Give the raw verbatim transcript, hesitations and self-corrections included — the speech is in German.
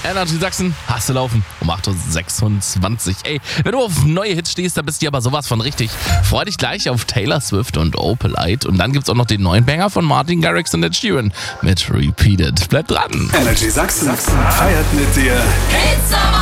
Energy Sachsen, hast du laufen um acht Uhr sechsundzwanzig. Ey, wenn du auf neue Hits stehst, dann bist du aber sowas von richtig. Freu dich gleich auf Taylor Swift und Opalite. Und dann gibt's auch noch den neuen Banger von Martin Garrix und Ed Sheeran mit Repeated. Bleib dran. Energy Sachsen feiert mit dir. Hits